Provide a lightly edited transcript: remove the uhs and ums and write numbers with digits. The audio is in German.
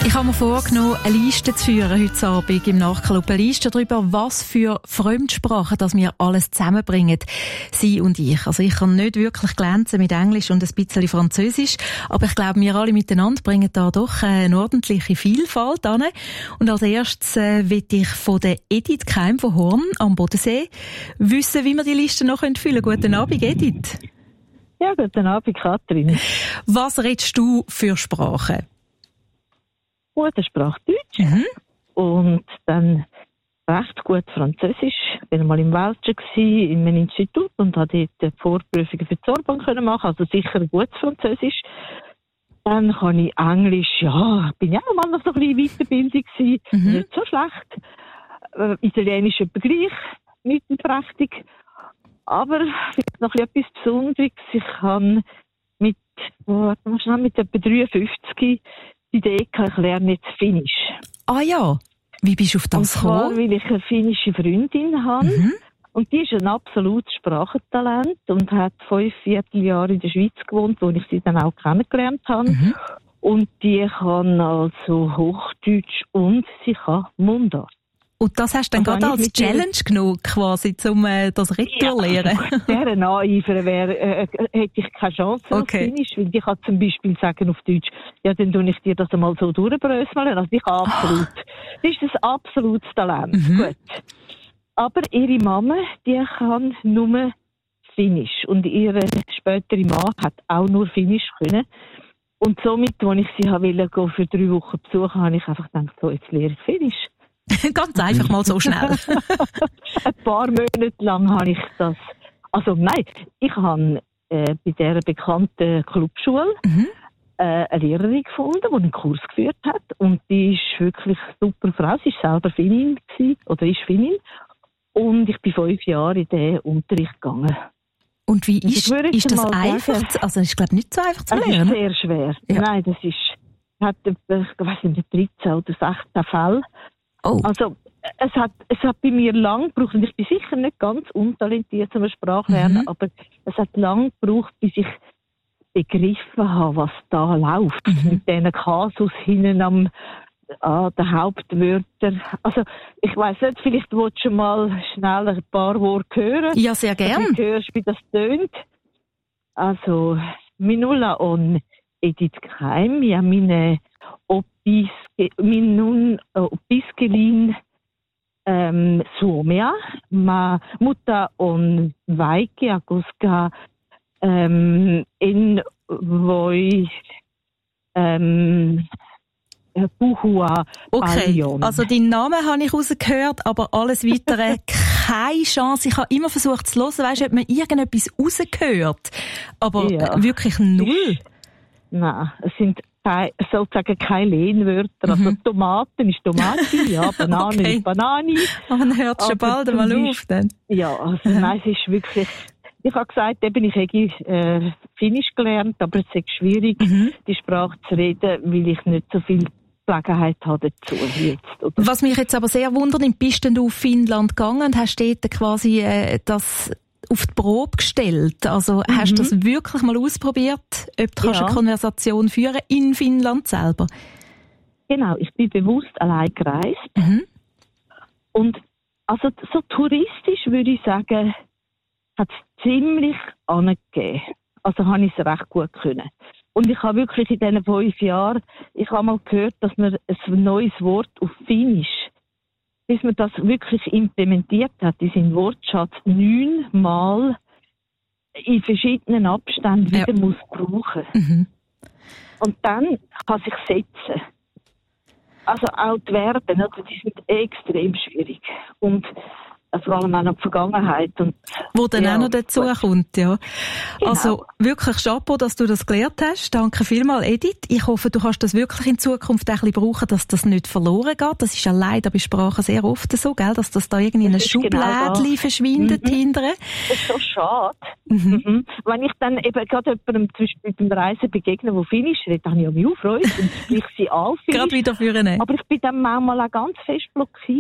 Ich habe mir vorgenommen, eine Liste zu führen heute Abend im Nachklub. Eine Liste darüber, was für Fremdsprachen dass wir alles zusammenbringen, Sie und ich. Also ich kann nicht wirklich glänzen mit Englisch und ein bisschen Französisch, aber ich glaube, wir alle miteinander bringen da doch eine ordentliche Vielfalt an. Und als erstes will ich von der Edith Keim von Horn am Bodensee wissen, wie wir die Liste noch füllen können. Guten Abend, Edith. Ja, guten Abend, Katrin. Was redest du für Sprachen? Muttersprache Deutsch und dann recht gut Französisch. Ich war mal im Belgien in einem Institut und habe dort Vorprüfungen für die Sorbonne machen, also sicher ein gutes Französisch. Dann kann ich Englisch, ja, bin ja auch mal noch so ein bisschen Weiterbildung gewesen, nicht so schlecht. Italienisch etwa gleich, nicht prächtig. Aber vielleicht noch etwas Besonderes. Ich habe mit etwa 53 die Idee, ich lerne jetzt Finnisch. Ah ja, wie bist du auf das gekommen? Und zwar, weil ich eine finnische Freundin habe. Und die ist ein absolutes Sprachentalent und hat 5 Vierteljahre in der Schweiz gewohnt, wo ich sie dann auch kennengelernt habe. Und die kann also Hochdeutsch und sie kann Mundart. Und das hast du dann gerade als Challenge genommen, quasi, um das Retour zu lernen? Deren Naivere hätte ich keine Chance auf Finnisch, weil ich kann zum Beispiel sagen auf Deutsch, ja, dann tue ich dir das einmal so durchbröseln. Also ich kann absolut. Das ist ein absolutes Talent. Gut. Aber ihre Mama, die kann nur Finnisch. Und ihre spätere Mann hat auch nur Finnisch können. Und somit, als ich sie wollte, für 3 Wochen besuchen, habe ich einfach gedacht, so, jetzt lehre ich Finnisch. Ganz einfach mal so schnell. Ein paar Monate lang habe ich das. Also nein, ich habe bei dieser bekannten Clubschule eine Lehrerin gefunden, die einen Kurs geführt hat. Und die ist wirklich eine super Frau. Sie war selber Finnin oder ist Finnin. Und ich bin 5 Jahre in diesen Unterricht gegangen. Und wie ist das einfach? Also es ist, glaube ich, nicht so einfach zu lernen. Es ist sehr schwer. Ja. Nein, das ist, hat, ich weiß nicht, 13 oder 16 Fälle. Oh. Also, es hat bei mir lang gebraucht, und ich bin sicher nicht ganz untalentiert zum Sprachlernen, aber es hat lang gebraucht, bis ich begriffen habe, was da läuft. Mit diesen Kasus hinten an den Hauptwörtern. Also, ich weiss nicht, vielleicht willst du mal schnell ein paar Worte hören. Ja, sehr gerne. Du hörst, wie das tönt. Also, minulla on Edith Keim, ja, meine minun opiskelin Suomea, ma mutta on vaikea, koska en voi puhua paljon. Also deinen Namen habe ich rausgehört, aber alles Weitere keine Chance. Ich habe immer versucht zu hören, weißt du, ob man irgendetwas rausgehört, aber wirklich null. Nein, es sind sozusagen keine Lehnwörter. Also Tomaten ist Tomate, ja, Banane ist Banane. Man hört schon bald einmal auf dann. Ja, also nein, es ist wirklich, ich habe gesagt, eben, ich habe Finnisch gelernt, aber es ist schwierig, die Sprache zu reden, weil ich nicht so viel Gelegenheit habe dazu jetzt. Oder? Was mich jetzt aber sehr wundert, bist du auf Finnland gegangen und hast dort quasi das auf die Probe gestellt? Also hast du das wirklich mal ausprobiert, ob du eine Konversation führen in Finnland selber? Genau, ich bin bewusst allein gereist. Und also so touristisch würde ich sagen, hat es ziemlich angegeben. Also habe ich es recht gut können. Und ich habe wirklich in diesen 5 Jahren, ich habe mal gehört, dass man ein neues Wort auf Finnisch, bis man das wirklich implementiert hat, in seinen Wortschatz 9 Mal in verschiedenen Abständen wieder muss brauchen. Und dann kann sich setzen. Also auch die Verben, also die sind extrem schwierig. Und vor allem auch noch die Vergangenheit. Und, wo dann auch noch dazu kommt, ja. Genau. Also wirklich Chapeau, dass du das gelernt hast. Danke vielmals, Edith. Ich hoffe, du kannst das wirklich in Zukunft ein bisschen brauchen, dass das nicht verloren geht. Das ist ja leider bei Sprachen sehr oft so, gell? Dass das da irgendwie in ein Schublädchen verschwindet hinterher. Das ist so schade. Wenn ich dann eben gerade jemandem zum Beispiel beim Reisen begegne, der Finnisch redet, dann habe ich mich auch Freude und sprich sie an. Gerade wieder führen. Aber ich bin dann manchmal auch ganz fest blockiert.